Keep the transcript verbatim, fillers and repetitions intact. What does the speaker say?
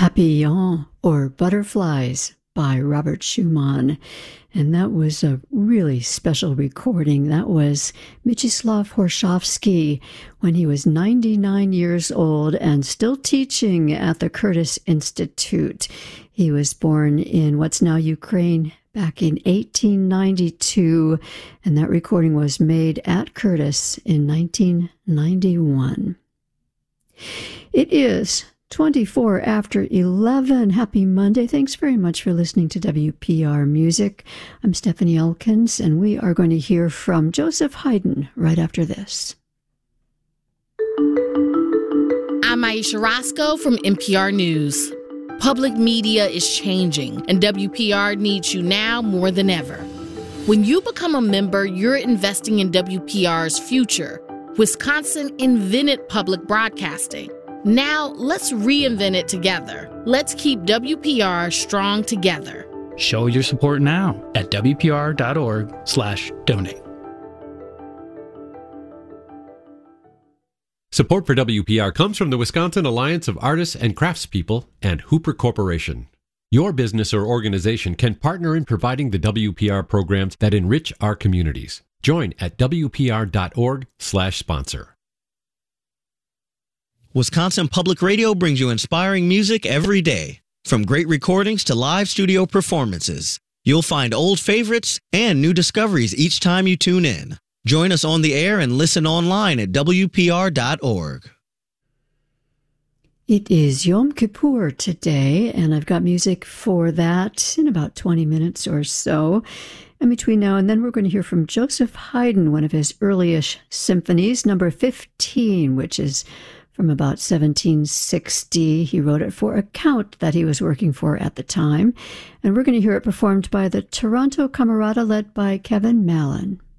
Papillon, or Butterflies, by Robert Schumann. And that was a really special recording. That was Mieczyslaw Horszowski when he was ninety-nine years old and still teaching at the Curtis Institute. He was born in what's now Ukraine back in eighteen ninety-two, and that recording was made at Curtis in nineteen ninety-one. It is twenty-four after eleven. Happy Monday. Thanks very much for listening to W P R Music. I'm Stephanie Elkins, and we are going to hear from Joseph Haydn right after this. I'm Aisha Roscoe from N P R News. Public media is changing, and W P R needs you now more than ever. When you become a member, you're investing in W P R's future. Wisconsin invented public broadcasting. Now, let's reinvent it together. Let's keep W P R strong together. Show your support now at W P R dot org slash donate. Support for W P R comes from the Wisconsin Alliance of Artists and Craftspeople and Hooper Corporation. Your business or organization can partner in providing the W P R programs that enrich our communities. Join at W P R dot org slash sponsor. Wisconsin Public Radio brings you inspiring music every day. From great recordings to live studio performances, you'll find old favorites and new discoveries each time you tune in. Join us on the air and listen online at W P R dot org. It is Yom Kippur today, and I've got music for that in about twenty minutes or so. And between now and then, we're going to hear from Joseph Haydn, one of his earliest symphonies, number fifteen, which is from about seventeen sixty. He wrote it for a count that he was working for at the time. And we're going to hear it performed by the Toronto Camerata, led by Kevin Mallon.